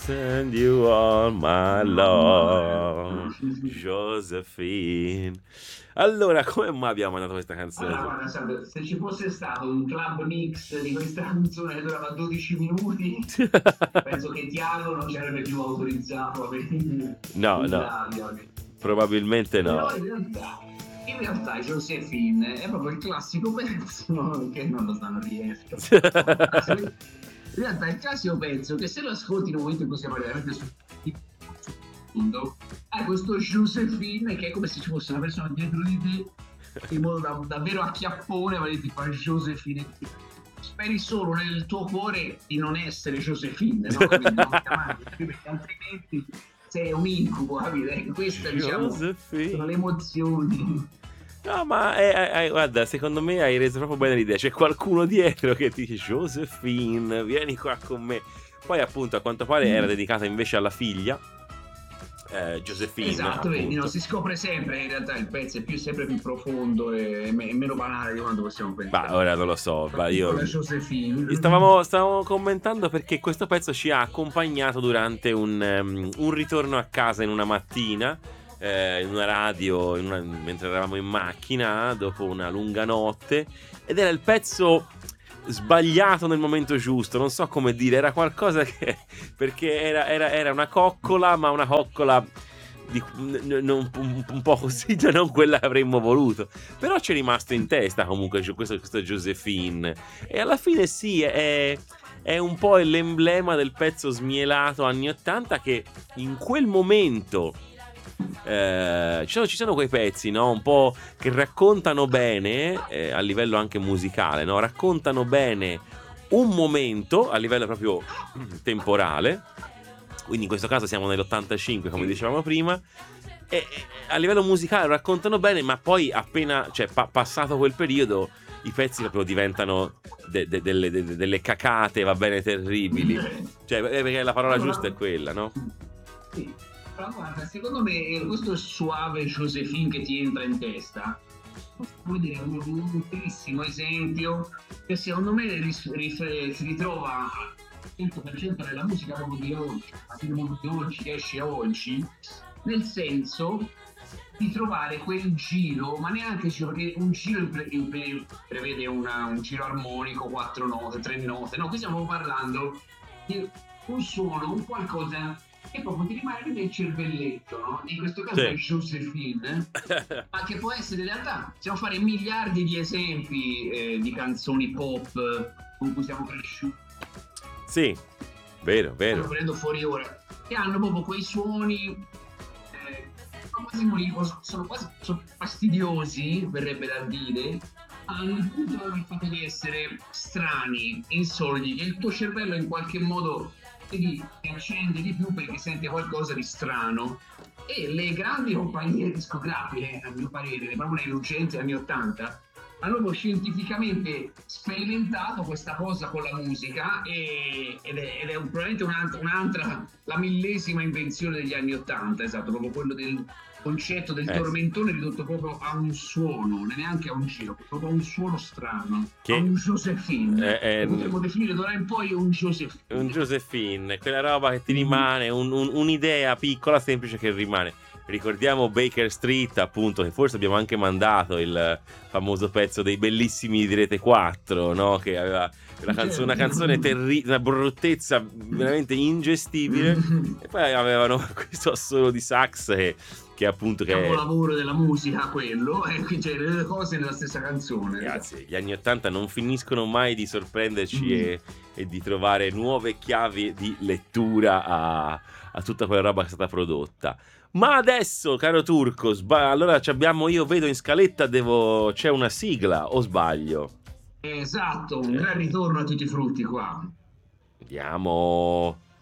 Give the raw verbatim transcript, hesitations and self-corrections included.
Send you all my love, Josephine. Allora, come mai abbiamo mandato questa canzone? Allora, guarda, Sandro, se ci fosse stato un club mix di questa canzone che durava dodici minuti, penso che Tiago non ci avrebbe più autorizzato a venire No, in no, radio. probabilmente Però no. in realtà, in realtà Josephine è proprio il classico pezzo che non lo sanno riesco. In realtà è il classico pezzo che se lo ascolti in un momento in cui siamo veramente sul mondo, hai questo Josephine che è come se ci fosse una persona dietro di te in modo da, davvero a chiappone, ma ti fa Josephine. Speri solo nel tuo cuore di non essere Josephine, no? Quindi non chiamarti, perché altrimenti sei un incubo, capite? Queste, diciamo, sono le emozioni. No, ma è, è, è, guarda, secondo me hai reso proprio bene l'idea. C'è qualcuno dietro che ti dice Josephine, vieni qua con me. Poi appunto a quanto pare era dedicata invece alla figlia, eh, Josephine. Esatto, vedi, no, si scopre sempre che in realtà il pezzo è più, sempre più profondo e, me- e meno banale di quanto possiamo pensare. Ma ora non lo so, ma io... Josephine. Stavamo, stavamo commentando perché questo pezzo ci ha accompagnato durante un, um, un ritorno a casa in una mattina, eh, in una radio, in una, mentre eravamo in macchina, dopo una lunga notte, ed era il pezzo sbagliato nel momento giusto, non so come dire, era qualcosa che... perché era, era, era una coccola, ma una coccola... Di, n- n- un, un po' così, già non quella che avremmo voluto, però ci è rimasto in testa comunque questo, questo Josephine, e alla fine sì, è, è un po' l'emblema del pezzo smielato anni ottanta che in quel momento eh, ci, sono, ci sono quei pezzi, no? Un po' che raccontano bene eh, a livello anche musicale, no? Raccontano bene un momento a livello proprio temporale. Quindi in questo caso siamo nell'ottantacinque, come dicevamo prima, e, e a livello musicale raccontano bene, ma poi appena, cioè pa- passato quel periodo, i pezzi proprio diventano de- de- delle, de- delle cacate, va bene, terribili. Cioè, perché la parola giusta è quella, no? Sì, però guarda, secondo me questo suave Josephine che ti entra in testa, vuol dire un, un bellissimo esempio che secondo me ris- ris- si ritrova cento per cento nella musica proprio di oggi, la film di oggi, che esce oggi, nel senso di trovare quel giro, ma neanche giro, perché un giro impre- impre- prevede una, un giro armonico, quattro note, tre note, no, qui stiamo parlando di un suono, un qualcosa che proprio ti rimane nel cervelletto, no? In questo caso Sì. è Josephine, ma che può essere in realtà, possiamo fare miliardi di esempi eh, di canzoni pop con cui siamo cresciuti. Sì, vero, vero. Sto prendendo fuori ora, che hanno proprio quei suoni eh, quasi, sono quasi sono fastidiosi, verrebbe da dire, hanno il punto del fatto di essere strani, insoliti, che il tuo cervello in qualche modo ti accende di più perché sente qualcosa di strano. E le grandi compagnie discografiche, a mio parere, proprio le lucenti anni ottanta, hanno proprio scientificamente sperimentato questa cosa con la musica e, ed, è, ed è un, probabilmente un'altra, un'altra, la millesima invenzione degli anni ottanta, esatto, proprio quello del concetto del Eh, tormentone ridotto proprio a un suono, non è neanche a un giro, proprio a un suono strano, che a un Josephine, eh, eh, potremmo definire d'ora in poi un Josephine. un Josephine, quella roba che ti rimane, un, un, un'idea piccola, semplice che rimane. Ricordiamo Baker Street, appunto, che forse abbiamo anche mandato il famoso pezzo dei bellissimi di Rete quattro, no? Che aveva una canzone, una canzone terribile, una bruttezza veramente ingestibile. E poi avevano questo assolo di sax che, che appunto che capolavoro della musica quello, e qui c'è le due cose nella stessa canzone. Grazie, gli anni ottanta non finiscono mai di sorprenderci mm. e, e di trovare nuove chiavi di lettura a, a tutta quella roba che è stata prodotta. Ma adesso, caro Turco, sba- allora ci abbiamo, io vedo in scaletta, devo, c'è una sigla, o sbaglio? Esatto, un eh. gran ritorno a tutti i frutti qua. Vediamo.